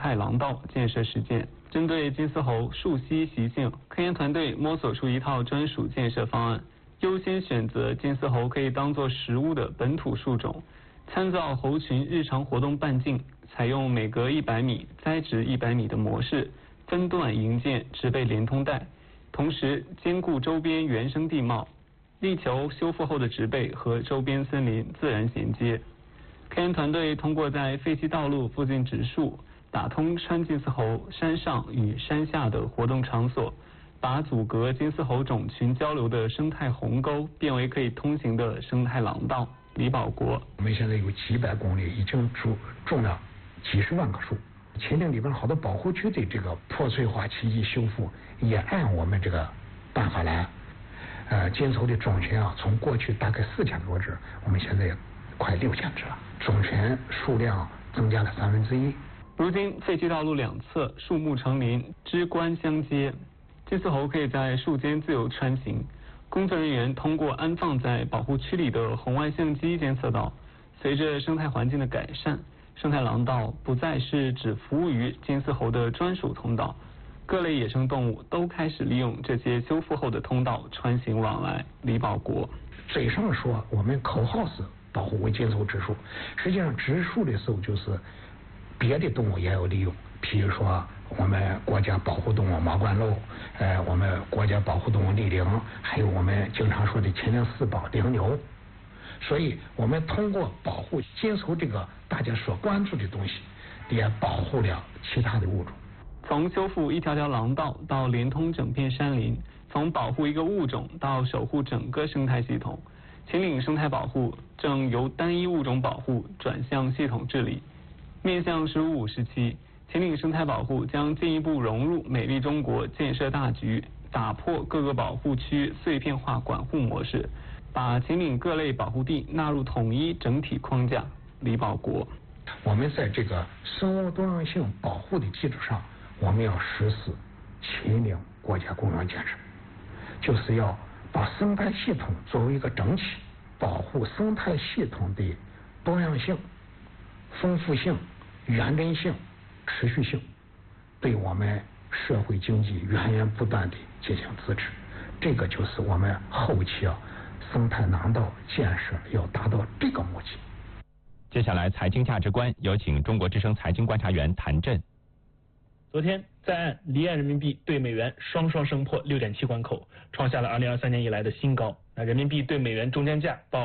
态廊道建设实践。针对金丝猴树栖习性，科研团队摸索出一套专属建设方案，优先选择金丝猴可以当作食物的本土树种，参照猴群日常活动半径，采用每隔100米栽植100米的模式，分段营建植被连通带，同时兼顾周边原生地貌，力求修复后的植被和周边森林自然衔接。科研团队通过在废弃道路附近植树，打通川金丝猴山上与山下的活动场所，把阻隔金丝猴种群交流的生态鸿沟变为可以通行的生态廊道。李保国， 我们现在有几百公里，已经种了几十万棵树。秦岭里边好多保护区的这个破碎化、奇迹修复，也按我们这个办法来。金丝猴的种群啊，从过去大概4000多只，我们现在快6000只了，种群数量增加了1/3。 如今废弃道路两侧树木成林，枝冠相接，金丝猴可以在树间自由穿行。工作人员通过安放在保护区里的红外相机监测到，随着生态环境的改善，生态廊道不再是只服务于金丝猴的专属通道，各类野生动物都开始利用这些修复后的通道穿行往来。李保国， 嘴上说我们口号是保护为金丝猴植树，实际上植树的时候就是别的动物也要利用，比如说我们国家保护动物毛冠鹭，我们国家保护动物骊羚，还有我们经常说的秦岭4宝羚牛。所以我们通过保护金丝猴这个大家所关注的东西，也保护了其他的物种。 从修复一条条廊道到连通整片山林，从保护一个物种到守护整个生态系统，秦岭生态保护正由单一物种保护转向系统治理。面向15、5时期，秦岭生态保护将进一步融入美丽中国建设大局，打破各个保护区碎片化管护模式，把秦岭各类保护地纳入统一整体框架。李保国， 我们在这个生物多样性保护的基础上，我们要实施秦岭国家公园建设，就是要把生态系统作为一个整体，保护生态系统的多样性、丰富性、原真性、持续性，对我们社会经济源源不断的进行支持。这个就是我们后期生态廊道建设要达到这个目的。 接下来财经价值观，有请中国之声财经观察员谭震。 昨天在岸离岸人民币对美元双升破6.7关口，创下了2023年以来的新高。那人民币对美元中间价报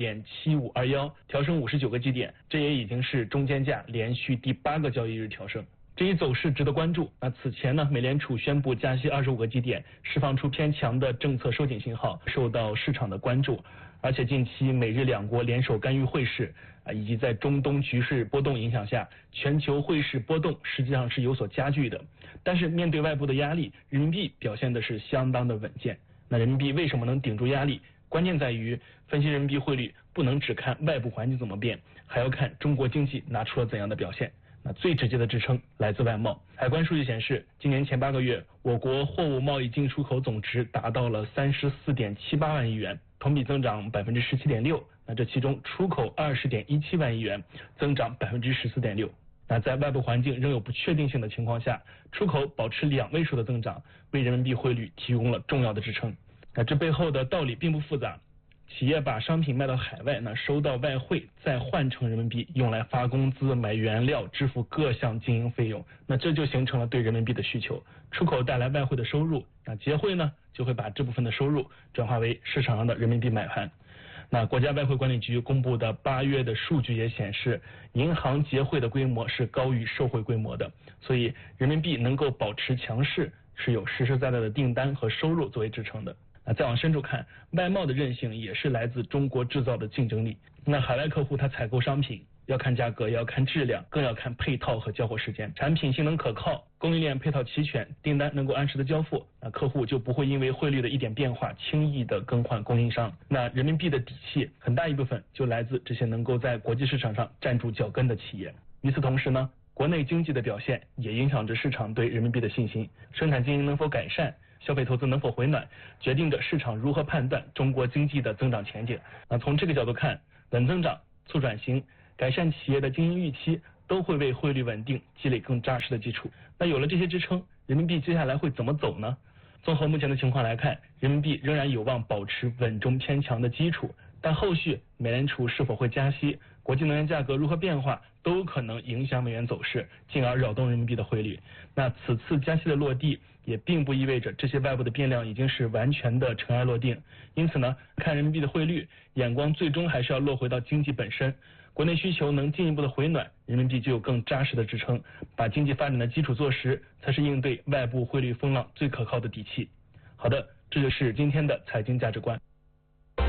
6.7521，调升59个基点，这也已经是中间价连续第8个交易日调升。这一走势值得关注。那此前呢，美联储宣布加息25个基点，释放出偏强的政策收紧信号，受到市场的关注。而且近期美日两国联手干预汇市以及在中东局势波动影响下，全球汇市波动实际上是有所加剧的。但是面对外部的压力，人民币表现的是相当的稳健。那人民币为什么能顶住压力？关键在于分析人民币汇率不能只看外部环境怎么变，还要看中国经济拿出了怎样的表现。那最直接的支撑来自外贸。海关数据显示，今年前8个月，我国货物贸易进出口总值达到了34.78万亿元，同比增长17.6%。那这其中出口20.17万亿元，增长14.6%。那在外部环境仍有不确定性的情况下，出口保持2位数的增长，为人民币汇率提供了重要的支撑。那这背后的道理并不复杂。企业把商品卖到海外，那收到外汇，再换成人民币，用来发工资、买原料、支付各项经营费用，那这就形成了对人民币的需求。出口带来外汇的收入，那结汇呢，就会把这部分的收入转化为市场上的人民币买盘。那国家外汇管理局公布的8月的数据也显示，银行结汇的规模是高于售汇规模的，所以人民币能够保持强势，是有实实在在的订单和收入作为支撑的。再往深处看，外贸的韧性也是来自中国制造的竞争力。那海外客户他采购商品要看价格，也要看质量，更要看配套和交货时间。产品性能可靠，供应链配套齐全，订单能够按时的交付，那客户就不会因为汇率的一点变化轻易的更换供应商。那人民币的底气很大一部分就来自这些能够在国际市场上站住脚跟的企业。与此同时呢，国内经济的表现也影响着市场对人民币的信心，生产经营能否改善，消费投资能否回暖，决定着市场如何判断中国经济的增长前景。那从这个角度看，稳增长、促转型、改善企业的经营预期都会为汇率稳定积累更扎实的基础。那有了这些支撑，人民币接下来会怎么走呢？综合目前的情况来看，人民币仍然有望保持稳中偏强的基础，但后续美联储是否会加息，国际能源价格如何变化，都有可能影响美元走势，进而扰动人民币的汇率。那此次加息的落地，也并不意味着这些外部的变量已经是完全的尘埃落定。因此呢，看人民币的汇率，眼光最终还是要落回到经济本身。国内需求能进一步的回暖，人民币就有更扎实的支撑，把经济发展的基础做实，才是应对外部汇率风浪最可靠的底气。好的，这就是今天的财经价值观。 气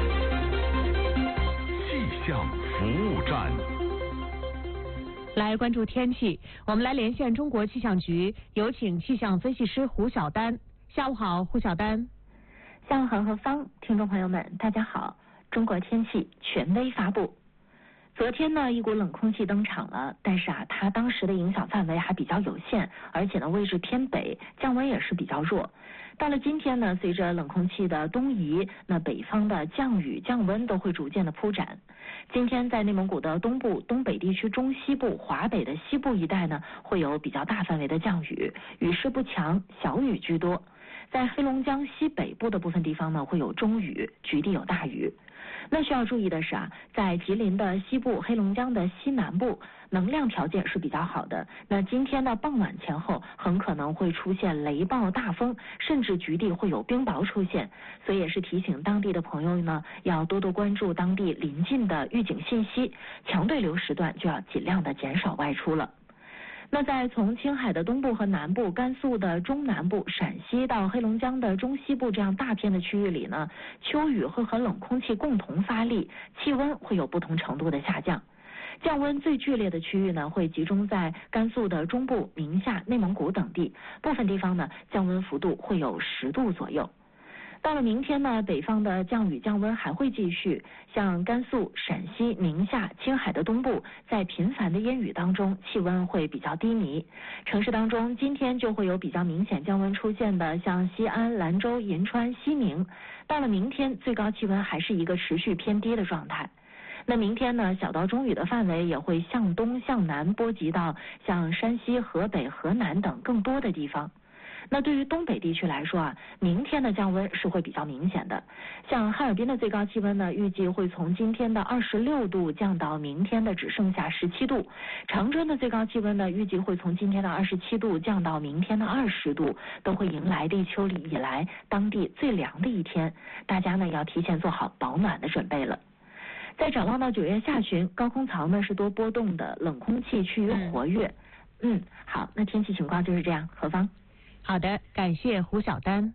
象服务站， 来关注天气，我们来连线中国气象局，有请气象分析师胡晓丹。下午好，胡晓丹。 下午好，何芳，听众朋友们，大家好。中国天气权威发布。昨天呢，一股冷空气登场了，但是它当时的影响范围还比较有限，而且呢位置偏北，降温也是比较弱。到了今天呢，随着冷空气的东移，那北方的降雨降温都会逐渐的铺展。今天在内蒙古的东部、东北地区中西部、华北的西部一带呢，会有比较大范围的降雨，雨势不强，小雨居多。在黑龙江西北部的部分地方呢，会有中雨，局地有大雨。那需要注意的是在吉林的西部、黑龙江的西南部，能量条件是比较好的。那今天的傍晚前后，很可能会出现雷暴大风，甚至局地会有冰雹出现。所以也是提醒当地的朋友呢，要多多关注当地临近的预警信息，强对流时段就要尽量的减少外出了。那在从青海的东部和南部、甘肃的中南部、陕西到黑龙江的中西部这样大片的区域里呢，秋雨会和冷空气共同发力，气温会有不同程度的下降。降温最剧烈的区域呢，会集中在甘肃的中部、宁夏、内蒙古等地，部分地方呢降温幅度会有10度左右。到了明天呢，北方的降雨降温还会继续，像甘肃、陕西、宁夏、青海的东部，在频繁的烟雨当中，气温会比较低迷。城市当中，今天就会有比较明显降温出现的，像西安、兰州、银川、西宁。到了明天，最高气温还是一个持续偏低的状态。那明天呢，小到中雨的范围也会向东向南波及到像山西、河北、河南等更多的地方。那对于东北地区来说明天的降温是会比较明显的。像哈尔滨的最高气温呢，预计会从今天的26度降到明天的只剩下17度。长春的最高气温呢，预计会从今天的27度降到明天的20度，都会迎来立秋以来当地最凉的一天。大家呢要提前做好保暖的准备了。再展望到9月下旬，高空槽呢是多波动的，冷空气趋于活跃。好，那天气情况就是这样。何芳。 好的，感谢胡晓丹。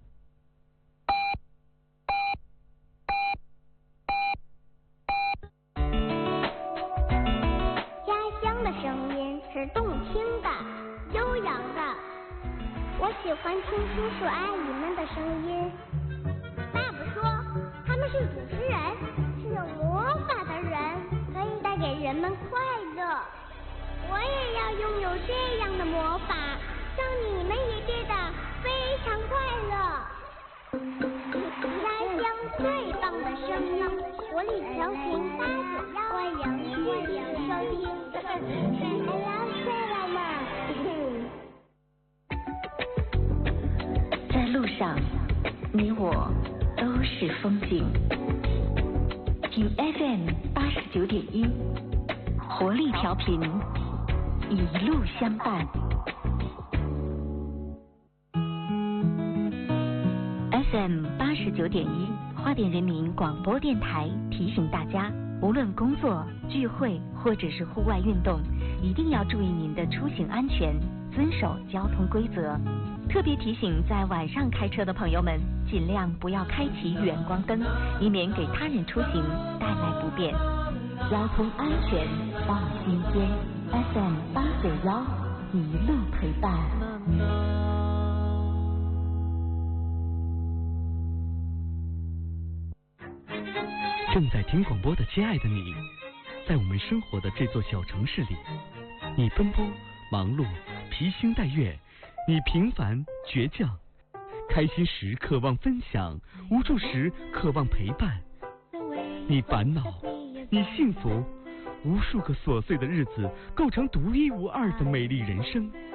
家乡的声音是动听的、悠扬的，我喜欢听叔叔阿姨们的声音。爸爸说他们是主持人，是有魔法的人，可以带给人们快乐。我也要拥有这样的魔法，让你们也变得非常快乐。家乡最棒的声音，活力调频891，欢迎收听。 在路上，你我都是风景。听 FM 89.1，活力调频，一路相伴。FM 89.1，花莲人民广播电台提醒大家，无论工作、聚会或者是户外运动，一定要注意您的出行安全，遵守交通规则。特别提醒在晚上开车的朋友们，尽量不要开启远光灯，以免给他人出行带来不便。交通安全放心间， FM 891，一路陪伴。 正在听广播的亲爱的你，在我们生活的这座小城市里，你奔波忙碌，披星戴月，你平凡倔强，开心时渴望分享，无助时渴望陪伴。你烦恼，你幸福， 无数个琐碎的日子构成独一无二的美丽人生。